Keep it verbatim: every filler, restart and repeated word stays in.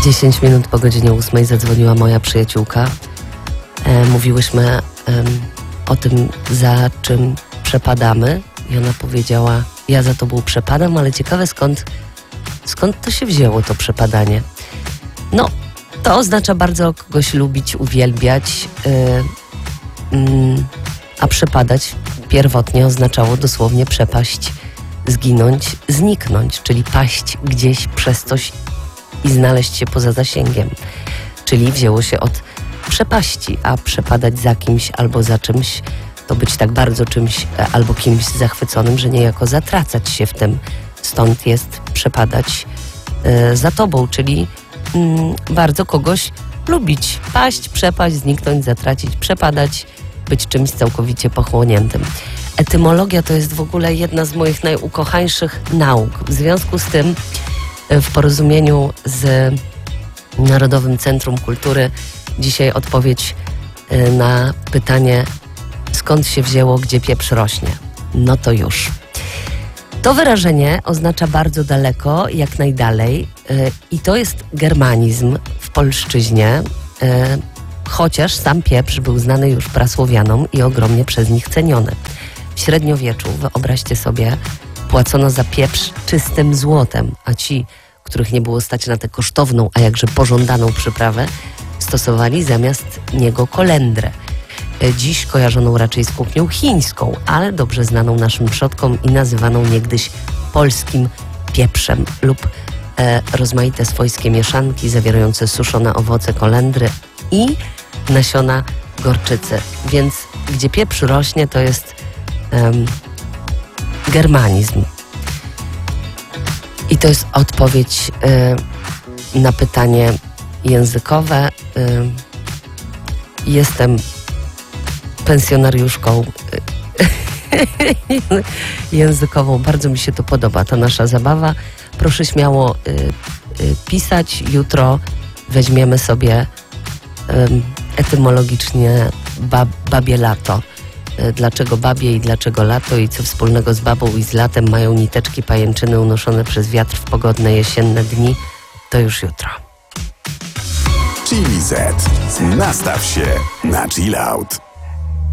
dziesięć minut po godzinie ósmej zadzwoniła moja przyjaciółka. E, mówiłyśmy e, o tym, za czym przepadamy, i ona powiedziała: ja za tobą przepadam, ale ciekawe skąd, skąd to się wzięło, to przepadanie. No, to oznacza bardzo kogoś lubić, uwielbiać, yy, yy, a przepadać pierwotnie oznaczało dosłownie przepaść, zginąć, zniknąć, czyli paść gdzieś przez coś i znaleźć się poza zasięgiem. Czyli wzięło się od przepaści, a przepadać za kimś albo za czymś to być tak bardzo czymś albo kimś zachwyconym, że niejako zatracać się w tym. Stąd jest przepadać yy, za tobą, czyli yy, bardzo kogoś lubić, paść, przepaść, zniknąć, zatracić, przepadać, być czymś całkowicie pochłoniętym. Etymologia to jest w ogóle jedna z moich najukochańszych nauk. W związku z tym yy, w porozumieniu z Narodowym Centrum Kultury dzisiaj odpowiedź yy, na pytanie, skąd się wzięło, gdzie pieprz rośnie. No to już. To wyrażenie oznacza bardzo daleko, jak najdalej, yy, i to jest germanizm w polszczyźnie, yy, chociaż sam pieprz był znany już prasłowianom i ogromnie przez nich ceniony. W średniowieczu, wyobraźcie sobie, płacono za pieprz czystym złotem, a ci, których nie było stać na tę kosztowną, a jakże pożądaną przyprawę, stosowali zamiast niego kolendrę. Dziś kojarzoną raczej z kuchnią chińską, ale dobrze znaną naszym przodkom i nazywaną niegdyś polskim pieprzem lub e, rozmaite swojskie mieszanki zawierające suszone owoce kolendry i nasiona gorczycy. Więc gdzie pieprz rośnie, to jest um, germanizm. I to jest odpowiedź y, na pytanie językowe. Y, jestem pensjonariuszką językową. Bardzo mi się to podoba, ta nasza zabawa. Proszę śmiało y, y, pisać. Jutro weźmiemy sobie y, etymologicznie bab, babie lato. Y, dlaczego babie i dlaczego lato i co wspólnego z babą i z latem mają niteczki pajęczyny unoszone przez wiatr w pogodne jesienne dni, to już jutro. Chili Z. Nastaw się na chill out.